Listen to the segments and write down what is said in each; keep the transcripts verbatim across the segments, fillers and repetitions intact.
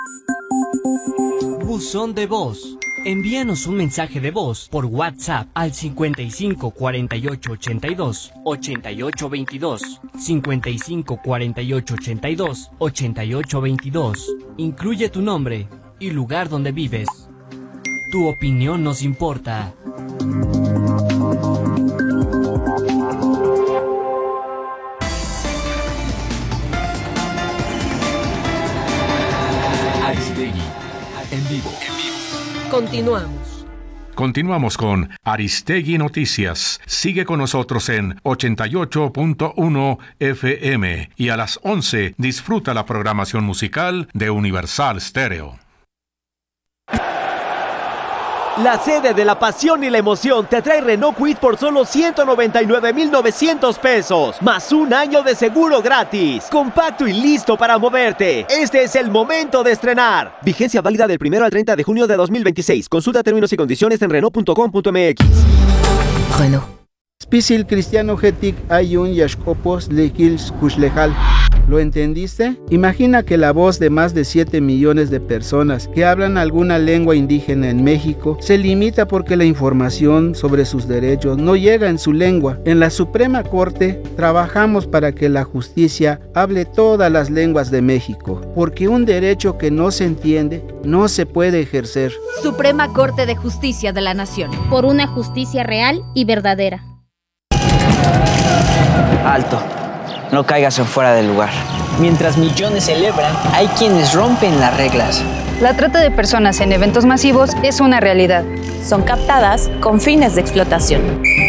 Buzón de voz. Envíanos un mensaje de voz por WhatsApp al cincuenta y cinco cuarenta y ocho ochenta y dos ochenta y ocho veintidós, cincuenta y cinco cuarenta y ocho ochenta y dos ochenta y ocho veintidós. Incluye tu nombre y lugar donde vives. Tu opinión nos importa. Aristegui, en vivo. Continuamos. Continuamos con Aristegui Noticias. Sigue con nosotros en ochenta y ocho punto uno F M y a las once disfruta la programación musical de Universal Stereo. La sede de la pasión y la emoción te trae Renault Kwid por solo ciento noventa y nueve mil novecientos pesos, más un año de seguro gratis. Compacto y listo para moverte. Este es el momento de estrenar. Vigencia válida del primero al treinta de junio de dos mil veintiséis. Consulta términos y condiciones en Renault punto com punto m x. Renault. Spisil Cristiano Getic Ayun Yashkopos Lekils Kushlejal. ¿Lo entendiste? Imagina que la voz de más de siete millones de personas que hablan alguna lengua indígena en México se limita porque la información sobre sus derechos no llega en su lengua. En la Suprema Corte trabajamos para que la justicia hable todas las lenguas de México, porque un derecho que no se entiende no se puede ejercer. Suprema Corte de Justicia de la Nación. Por una justicia real y verdadera. Alto. No caigas en fuera del lugar. Mientras millones celebran, hay quienes rompen las reglas. La trata de personas en eventos masivos es una realidad. Son captadas con fines de explotación.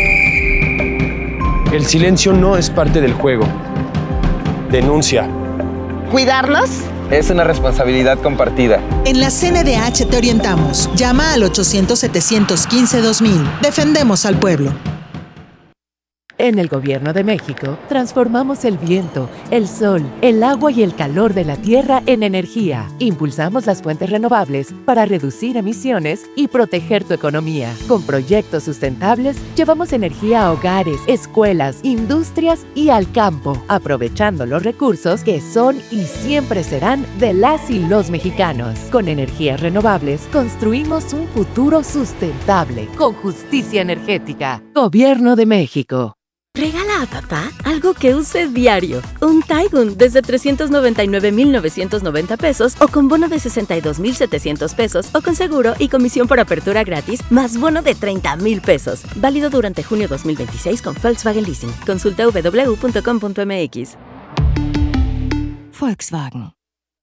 El silencio no es parte del juego. Denuncia. ¿Cuidarlos? Es una responsabilidad compartida. En la C N D H te orientamos. Llama al ochocientos, setecientos quince, dos mil. Defendemos al pueblo. En el Gobierno de México, transformamos el viento, el sol, el agua y el calor de la tierra en energía. Impulsamos las fuentes renovables para reducir emisiones y proteger tu economía. Con proyectos sustentables, llevamos energía a hogares, escuelas, industrias y al campo, aprovechando los recursos que son y siempre serán de las y los mexicanos. Con energías renovables, construimos un futuro sustentable, con justicia energética. Gobierno de México. Regala a papá algo que use diario. Un Taigun desde trescientos noventa y nueve mil novecientos noventa pesos o con bono de sesenta y dos mil setecientos pesos o con seguro y comisión por apertura gratis más bono de treinta mil pesos. Válido durante junio dos mil veintiséis con Volkswagen Leasing. Consulta w w w punto com punto m x. Volkswagen.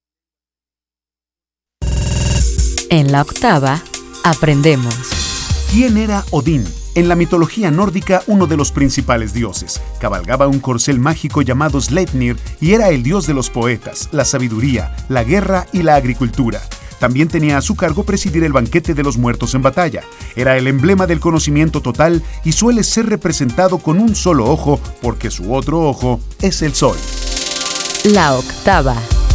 En la octava, aprendemos. ¿Quién era Odín? En la mitología nórdica, uno de los principales dioses. Cabalgaba un corcel mágico llamado Sleipnir y era el dios de los poetas, la sabiduría, la guerra y la agricultura. También tenía a su cargo presidir el banquete de los muertos en batalla. Era el emblema del conocimiento total y suele ser representado con un solo ojo porque su otro ojo es el sol. La octava.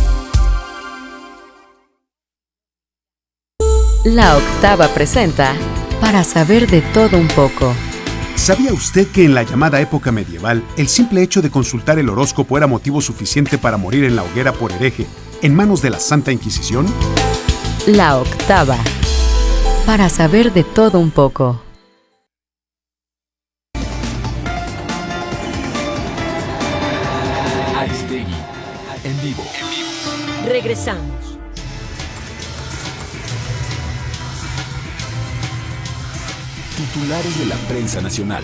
La octava presenta Para saber de todo un poco. ¿Sabía usted que en la llamada época medieval, el simple hecho de consultar el horóscopo era motivo suficiente para morir en la hoguera por hereje, en manos de la Santa Inquisición? La octava. Para saber de todo un poco. Aristegui, en vivo. Regresamos. Titulares de la prensa nacional.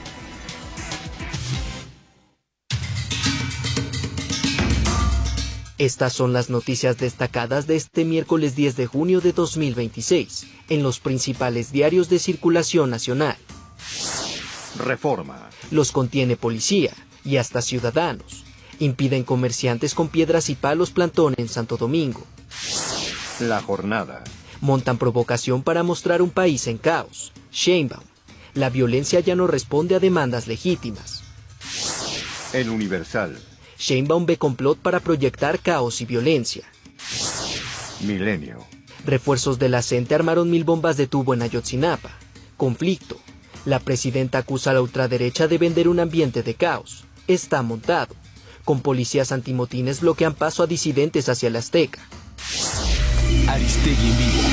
Estas son las noticias destacadas de este miércoles diez de junio de dos mil veintiséis en los principales diarios de circulación nacional. Reforma. Los contiene policía y hasta ciudadanos. Impiden comerciantes con piedras y palos plantón en Santo Domingo. La Jornada. Montan provocación para mostrar un país en caos. Sheinbaum. La violencia ya no responde a demandas legítimas. El Universal. Sheinbaum ve complot para proyectar caos y violencia. Milenio. Refuerzos de la CENTE armaron mil bombas de tubo en Ayotzinapa. Conflicto. La presidenta acusa a la ultraderecha de vender un ambiente de caos. Está montado. Con policías antimotines bloquean paso a disidentes hacia el Azteca. Aristegui en vivo.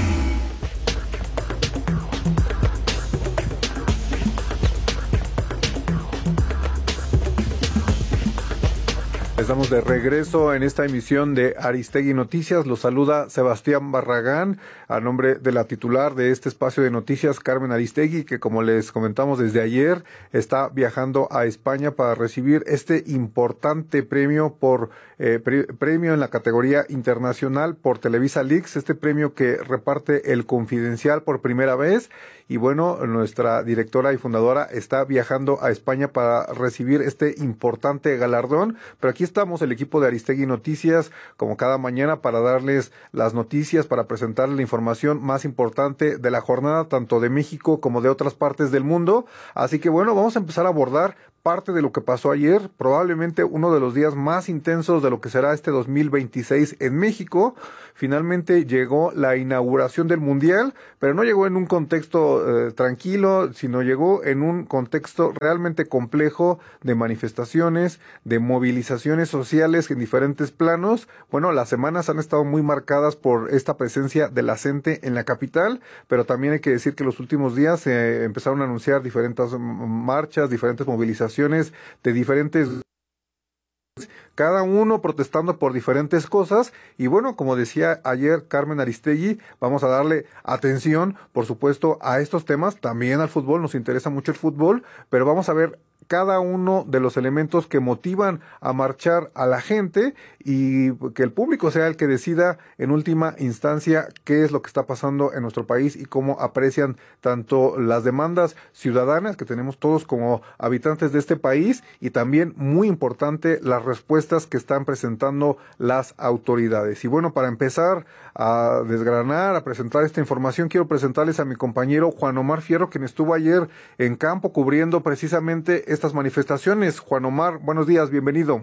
Estamos de regreso en esta emisión de Aristegui Noticias. Los saluda Sebastián Barragán a nombre de la titular de este espacio de noticias, Carmen Aristegui, que como les comentamos desde ayer está viajando a España para recibir este importante premio por eh, pre premio en la categoría internacional por Televisa Leaks, este premio que reparte El Confidencial por primera vez. Y bueno, nuestra directora y fundadora está viajando a España para recibir este importante galardón. Pero aquí estamos, el equipo de Aristegui Noticias, como cada mañana, para darles las noticias, para presentarles la información más importante de la jornada, tanto de México como de otras partes del mundo. Así que bueno, vamos a empezar a abordar parte de lo que pasó ayer, probablemente uno de los días más intensos de lo que será este dos mil veintiséis en México. Finalmente llegó la inauguración del Mundial, pero no llegó en un contexto eh, tranquilo, sino llegó en un contexto realmente complejo de manifestaciones, de movilizaciones sociales en diferentes planos. Bueno, las semanas han estado muy marcadas por esta presencia de la gente en la capital, pero también hay que decir que los últimos días se eh, empezaron a anunciar diferentes marchas, diferentes movilizaciones de diferentes, cada uno protestando por diferentes cosas. Y bueno, como decía ayer Carmen Aristegui, vamos a darle atención, por supuesto, a estos temas, también al fútbol, nos interesa mucho el fútbol, pero vamos a ver cada uno de los elementos que motivan a marchar a la gente y que el público sea el que decida en última instancia qué es lo que está pasando en nuestro país y cómo aprecian tanto las demandas ciudadanas que tenemos todos como habitantes de este país y también, muy importante, las respuestas que están presentando las autoridades. Y bueno, para empezar a desgranar, a presentar esta información, quiero presentarles a mi compañero Juan Omar Fierro, quien estuvo ayer en campo cubriendo precisamente estas manifestaciones. Juan Omar, buenos días, bienvenido.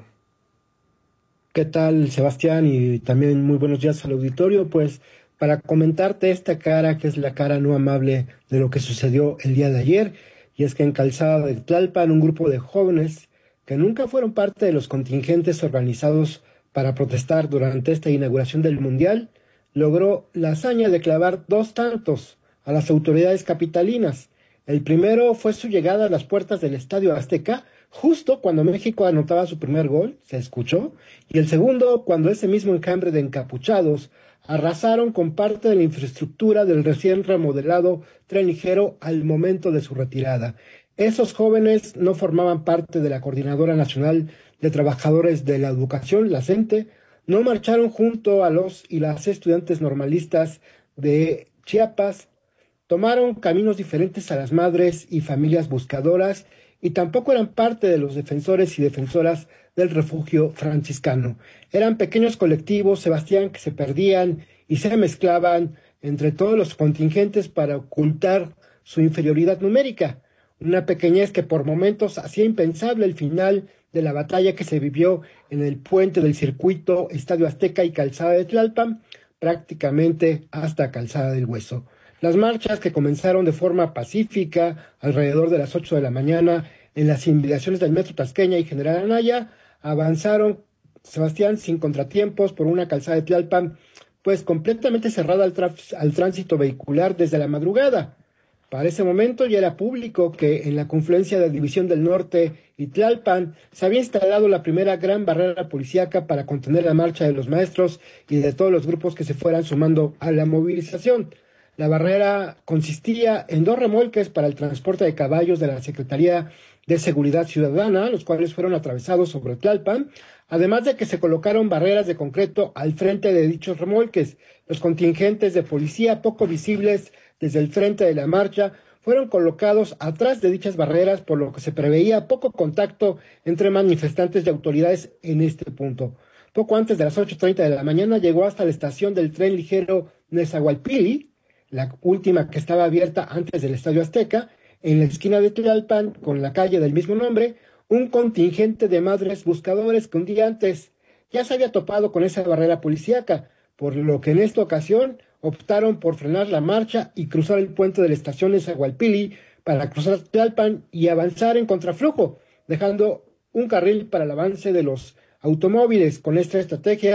¿Qué tal, Sebastián? Y también muy buenos días al auditorio. Pues para comentarte esta cara, que es la cara no amable de lo que sucedió el día de ayer, y es que en Calzada de Tlalpan, un grupo de jóvenes que nunca fueron parte de los contingentes organizados para protestar durante esta inauguración del Mundial, logró la hazaña de clavar dos tantos a las autoridades capitalinas. El primero fue su llegada a las puertas del Estadio Azteca, justo cuando México anotaba su primer gol, se escuchó, y el segundo cuando ese mismo enjambre de encapuchados arrasaron con parte de la infraestructura del recién remodelado tren ligero al momento de su retirada. Esos jóvenes no formaban parte de la Coordinadora Nacional de Trabajadores de la Educación, la CENTE, no marcharon junto a los y las estudiantes normalistas de Chiapas, tomaron caminos diferentes a las madres y familias buscadoras y tampoco eran parte de los defensores y defensoras del refugio franciscano. Eran pequeños colectivos, Sebastián, que se perdían y se mezclaban entre todos los contingentes para ocultar su inferioridad numérica. Una pequeñez que por momentos hacía impensable el final de la batalla que se vivió en el puente del circuito Estadio Azteca y Calzada de Tlalpan, prácticamente hasta Calzada del Hueso. Las marchas, que comenzaron de forma pacífica alrededor de las ocho de la mañana en las inmediaciones del Metro Tasqueña y General Anaya, avanzaron, Sebastián, sin contratiempos por una calzada de Tlalpan, pues completamente cerrada al, al tránsito vehicular desde la madrugada. Para ese momento ya era público que en la confluencia de División del Norte y Tlalpan se había instalado la primera gran barrera policíaca para contener la marcha de los maestros y de todos los grupos que se fueran sumando a la movilización. La barrera consistía en dos remolques para el transporte de caballos de la Secretaría de Seguridad Ciudadana, los cuales fueron atravesados sobre Tlalpan, además de que se colocaron barreras de concreto al frente de dichos remolques. Los contingentes de policía, poco visibles desde el frente de la marcha, fueron colocados atrás de dichas barreras, por lo que se preveía poco contacto entre manifestantes y autoridades en este punto. Poco antes de las ocho treinta de la mañana llegó hasta la estación del tren ligero Nezahualpilli, la última que estaba abierta antes del Estadio Azteca, en la esquina de Tlalpan, con la calle del mismo nombre, un contingente de madres buscadores que un día antes ya se había topado con esa barrera policíaca, por lo que en esta ocasión optaron por frenar la marcha y cruzar el puente de la estación de Nezahualpilli para cruzar Tlalpan y avanzar en contraflujo, dejando un carril para el avance de los automóviles. Con esta estrategia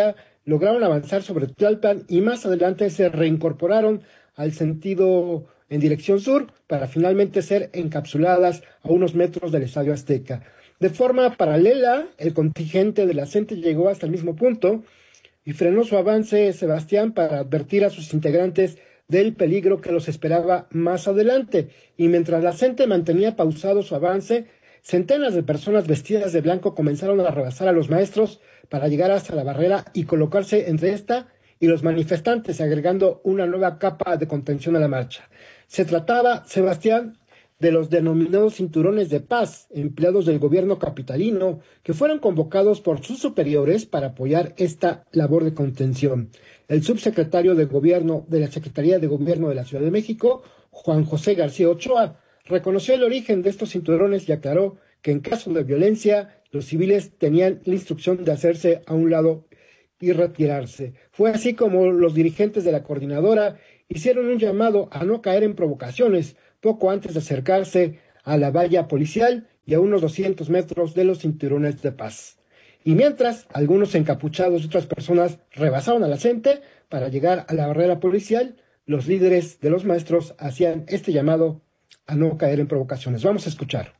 lograron avanzar sobre Tlalpan y más adelante se reincorporaron al sentido en dirección sur para finalmente ser encapsuladas a unos metros del Estadio Azteca. De forma paralela, el contingente de la CENTE llegó hasta el mismo punto y frenó su avance Sebastián para advertir a sus integrantes del peligro que los esperaba más adelante. Y mientras la CENTE mantenía pausado su avance, centenas de personas vestidas de blanco comenzaron a rebasar a los maestros para llegar hasta la barrera y colocarse entre esta y los manifestantes, agregando una nueva capa de contención a la marcha. Se trataba, Sebastián, de los denominados cinturones de paz, empleados del gobierno capitalino, que fueron convocados por sus superiores para apoyar esta labor de contención. El subsecretario de Gobierno de la Secretaría de Gobierno de la Ciudad de México, Juan José García Ochoa, reconoció el origen de estos cinturones y aclaró que en caso de violencia, los civiles tenían la instrucción de hacerse a un lado y retirarse. Fue así como los dirigentes de la coordinadora hicieron un llamado a no caer en provocaciones poco antes de acercarse a la valla policial y a unos doscientos metros de los cinturones de paz. Y mientras, algunos encapuchados y otras personas rebasaron a la CENTE para llegar a la barrera policial, los líderes de los maestros hacían este llamado a no caer en provocaciones. Vamos a escuchar.